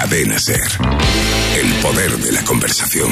Cadena SER. El poder de la conversación.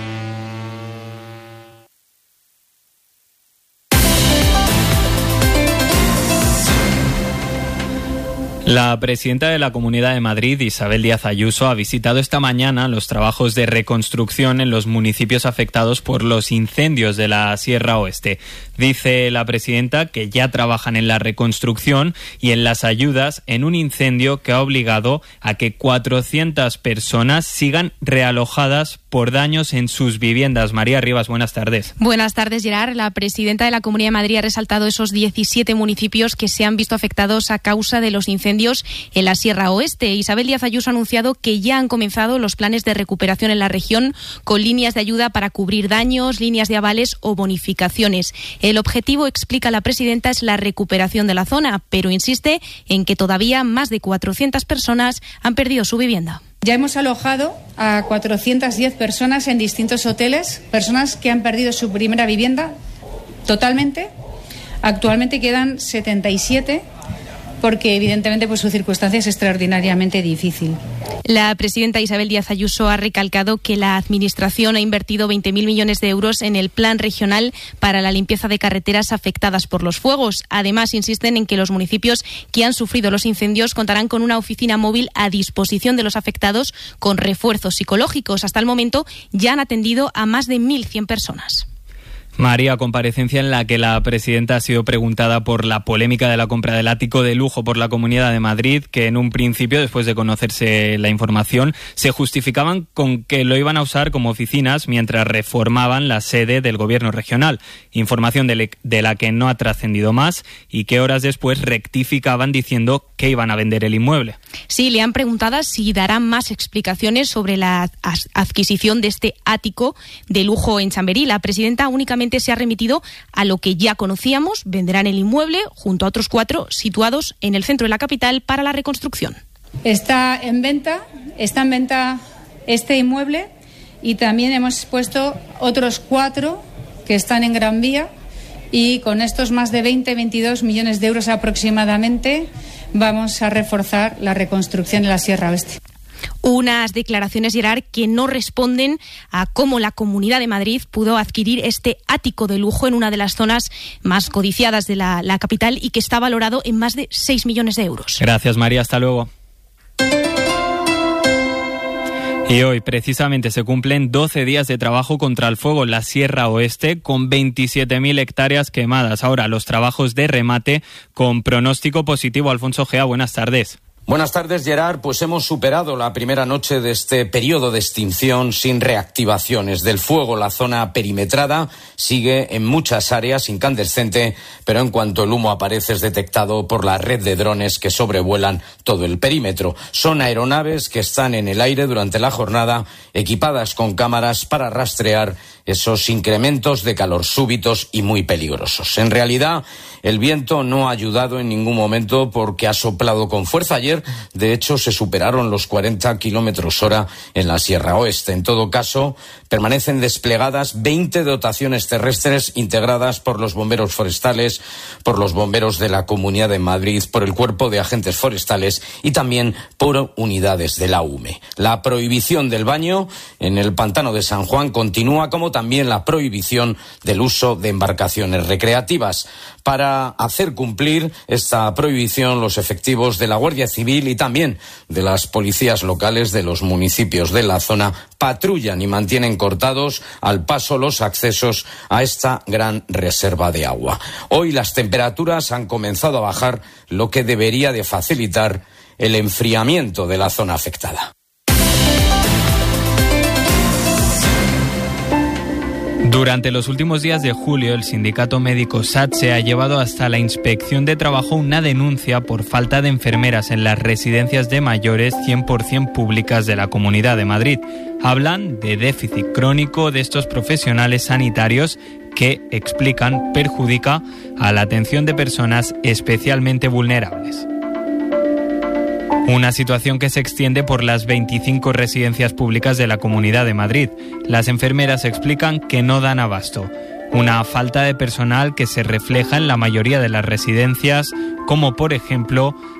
La presidenta de la Comunidad de Madrid, Isabel Díaz Ayuso, ha visitado esta mañana los trabajos de reconstrucción en los municipios afectados por los incendios de la Sierra Oeste. Dice la presidenta que ya trabajan en la reconstrucción y en las ayudas en un incendio que ha obligado a que 400 personas sigan realojadas por daños en sus viviendas. María Rivas, buenas tardes. Buenas tardes, Gerard. La presidenta de la Comunidad de Madrid ha resaltado esos 17 municipios que se han visto afectados a causa de los incendios en la Sierra Oeste. Isabel Díaz Ayuso ha anunciado que ya han comenzado los planes de recuperación en la región con líneas de ayuda para cubrir daños, líneas de avales o bonificaciones. El objetivo, explica la presidenta, es la recuperación de la zona, pero insiste en que todavía más de 400 personas han perdido su vivienda. Ya hemos alojado a 410 personas en distintos hoteles, personas que han perdido su primera vivienda totalmente. Actualmente quedan 77 porque evidentemente su circunstancia es extraordinariamente difícil. La presidenta Isabel Díaz Ayuso ha recalcado que la Administración ha invertido 20.000 millones de euros en el Plan Regional para la limpieza de carreteras afectadas por los fuegos. Además, insisten en que los municipios que han sufrido los incendios contarán con una oficina móvil a disposición de los afectados con refuerzos psicológicos. Hasta el momento ya han atendido a más de 1.100 personas. María, comparecencia en la que la presidenta ha sido preguntada por la polémica de la compra del ático de lujo por la Comunidad de Madrid, que en un principio, después de conocerse la información, se justificaban con que lo iban a usar como oficinas mientras reformaban la sede del gobierno regional. Información de la que no ha trascendido más y que horas después rectificaban diciendo que iban a vender el inmueble. Sí, le han preguntado si darán más explicaciones sobre la adquisición de este ático de lujo en Chamberí. La presidenta únicamente se ha remitido a lo que ya conocíamos: venderán el inmueble junto a otros 4 situados en el centro de la capital para la reconstrucción. Está en venta este inmueble y también hemos puesto otros 4 que están en Gran Vía, y con estos más de 22 millones de euros aproximadamente vamos a reforzar la reconstrucción de la Sierra Oeste. Unas declaraciones, Gerard, que no responden a cómo la Comunidad de Madrid pudo adquirir este ático de lujo en una de las zonas más codiciadas de la capital y que está valorado en más de 6 millones de euros. Gracias, María. Hasta luego. Y hoy precisamente se cumplen 12 días de trabajo contra el fuego en la Sierra Oeste, con 27.000 hectáreas quemadas. Ahora los trabajos de remate con pronóstico positivo. Alfonso Gea, buenas tardes. Buenas tardes, Gerard. Pues hemos superado la primera noche de este periodo de extinción sin reactivaciones del fuego. La zona perimetrada sigue en muchas áreas incandescente, pero en cuanto el humo aparece es detectado por la red de drones que sobrevuelan todo el perímetro. Son aeronaves que están en el aire durante la jornada, equipadas con cámaras para rastrear esos incrementos de calor súbitos y muy peligrosos. En realidad, el viento no ha ayudado en ningún momento porque ha soplado con fuerza. Ayer, de hecho, se superaron los 40 km/h en la Sierra Oeste. En todo caso, permanecen desplegadas 20 dotaciones terrestres integradas por los bomberos forestales, por los bomberos de la Comunidad de Madrid, por el Cuerpo de Agentes Forestales y también por unidades de la UME. La prohibición del baño en el pantano de San Juan continúa, como también la prohibición del uso de embarcaciones recreativas. Para hacer cumplir esta prohibición, los efectivos de la Guardia Civil y también de las policías locales de los municipios de la zona patrullan y mantienen cortados al paso los accesos a esta gran reserva de agua. Hoy las temperaturas han comenzado a bajar, lo que debería de facilitar el enfriamiento de la zona afectada. Durante los últimos días de julio, el sindicato médico SATSE ha llevado hasta la Inspección de Trabajo una denuncia por falta de enfermeras en las residencias de mayores 100% públicas de la Comunidad de Madrid. Hablan de déficit crónico de estos profesionales sanitarios que, explican, perjudica a la atención de personas especialmente vulnerables. Una situación que se extiende por las 25 residencias públicas de la Comunidad de Madrid. Las enfermeras explican que no dan abasto. Una falta de personal que se refleja en la mayoría de las residencias, como por ejemplo